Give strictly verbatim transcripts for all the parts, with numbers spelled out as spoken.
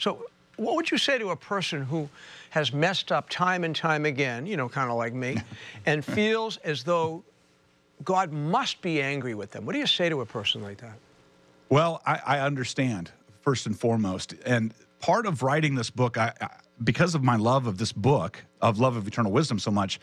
So what would you say to a person who has messed up time and time again, you know, kind of like me, and feels as though God must be angry with them? What do you say to a person like that? Well, I, I understand, first and foremost. And part of writing this book, I, I, because of my love of this book, of Love of Eternal Wisdom so much,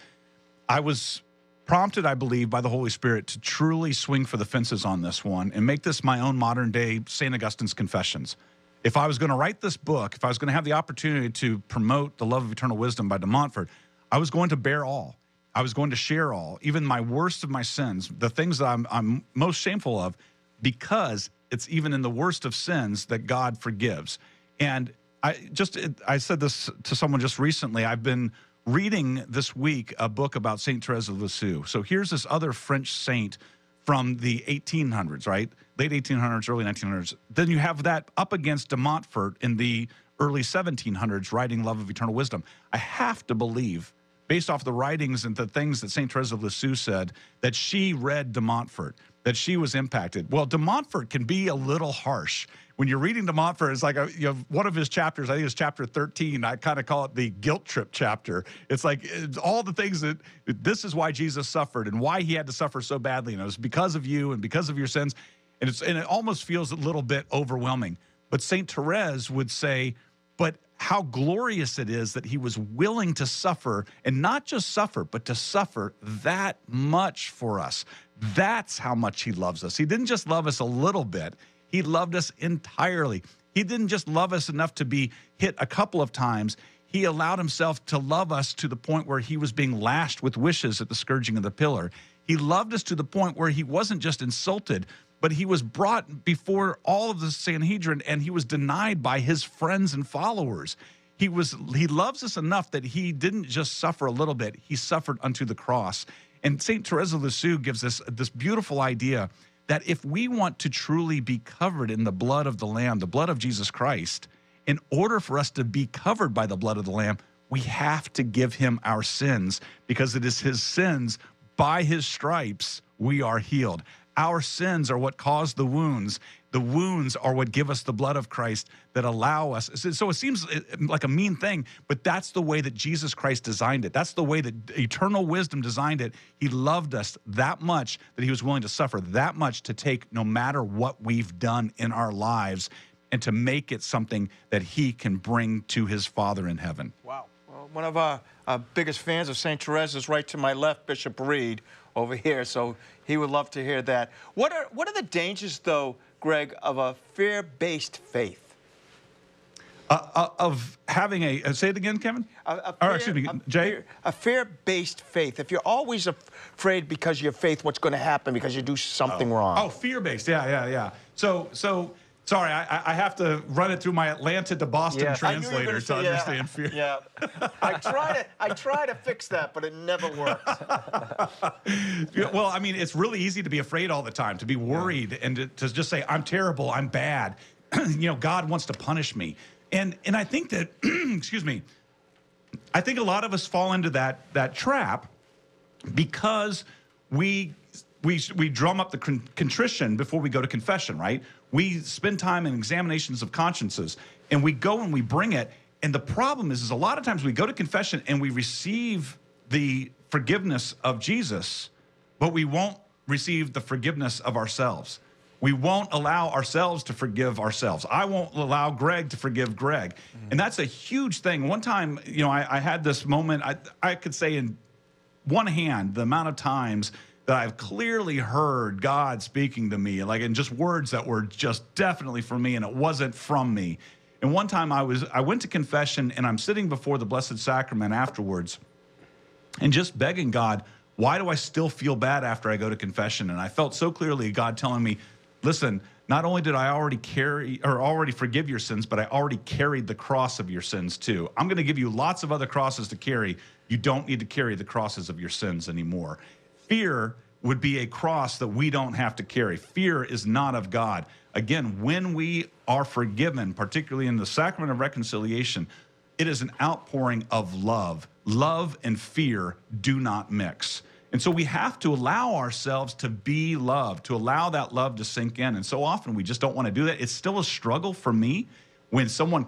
I was prompted, I believe, by the Holy Spirit to truly swing for the fences on this one and make this my own modern-day Saint Augustine's Confessions. If I was going to write this book, if I was going to have the opportunity to promote the Love of Eternal Wisdom by de Montfort, I was going to bear all. I was going to share all, even my worst of my sins, the things that I'm, I'm most shameful of, because it's even in the worst of sins that God forgives. And I just, I said this to someone just recently. I've been reading this week a book about Saint Therese of Lisieux. So here's this other French saint from the eighteen hundreds, right? Late eighteen hundreds, early nineteen hundreds. Then you have that up against de Montfort in the early seventeen hundreds writing Love of Eternal Wisdom. I have to believe, based off the writings and the things that Saint Therese of Lisieux said, that she read de Montfort, that she was impacted. Well, de Montfort can be a little harsh. When you're reading de Montfort, it's like a, you know, one of his chapters, I think it's chapter thirteen, I kind of call it the guilt trip chapter. It's like it's all the things that, this is why Jesus suffered and why he had to suffer so badly. And it was because of you and because of your sins. And, it's, and it almost feels a little bit overwhelming. But Saint Therese would say, but how glorious it is that he was willing to suffer, and not just suffer, but to suffer that much for us. That's how much he loves us. He didn't just love us a little bit. He loved us entirely. He didn't just love us enough to be hit a couple of times. He allowed himself to love us to the point where he was being lashed with wishes at the scourging of the pillar. He loved us to the point where he wasn't just insulted, but he was brought before all of the Sanhedrin, and he was denied by his friends and followers. He was, he loves us enough that he didn't just suffer a little bit. He suffered unto the cross. And Saint Therese of Lisieux gives us this beautiful idea that if we want to truly be covered in the blood of the Lamb, the blood of Jesus Christ, in order for us to be covered by the blood of the Lamb, we have to give him our sins, because it is his sins, by his stripes, we are healed. Our sins are what cause the wounds. The wounds are what give us the blood of Christ that allow us. So it seems like a mean thing, but that's the way that Jesus Christ designed it. That's the way that eternal wisdom designed it. He loved us that much that he was willing to suffer that much to take no matter what we've done in our lives and to make it something that he can bring to his Father in heaven. Wow. Well, one of our, our biggest fans of Saint Therese is right to my left, Bishop Reed, over here, so he would love to hear that. What are, what are the dangers, though, Greg, of a fear-based faith? Uh, uh, of having a, uh, say it again, Kevin? A, a fear, or, excuse me, a Jay? Fear, a fear-based faith. If you're always afraid because of your faith, what's going to happen because you do something oh. wrong? Oh, fear-based, yeah, yeah, yeah. So, so sorry, I, I have to run it through my Atlanta to Boston yes. translator to say, yeah, understand fear. Yeah, I try to, I try to fix that, but it never works. Well, I mean, it's really easy to be afraid all the time, to be worried, yeah. and to, to just say, I'm terrible, I'm bad. You know, God wants to punish me. And and I think that, excuse me, I think a lot of us fall into that that trap because we we we drum up the con contrition before we go to confession, right? We spend time in examinations of consciences, and we go and we bring it. And the problem is, is a lot of times we go to confession and we receive the forgiveness of Jesus, but we won't receive the forgiveness of ourselves. We won't allow ourselves to forgive ourselves. I won't allow Greg to forgive Greg. Mm-hmm. And that's a huge thing. One time, you know, I, I had this moment, I, I could say in one hand, the amount of times that I've clearly heard God speaking to me, like in just words that were just definitely for me, and it wasn't from me. And one time I was, I went to confession, and I'm sitting before the Blessed Sacrament afterwards and just begging God, why do I still feel bad after I go to confession? And I felt so clearly God telling me, listen, not only did I already carry or already forgive your sins, but I already carried the cross of your sins too. I'm going to give you lots of other crosses to carry. You don't need to carry the crosses of your sins anymore. Fear would be a cross that we don't have to carry. Fear is not of God. Again, when we are forgiven, particularly in the sacrament of reconciliation, it is an outpouring of love. Love and fear do not mix. And so we have to allow ourselves to be loved, to allow that love to sink in. And so often we just don't want to do that. It's still a struggle for me when someone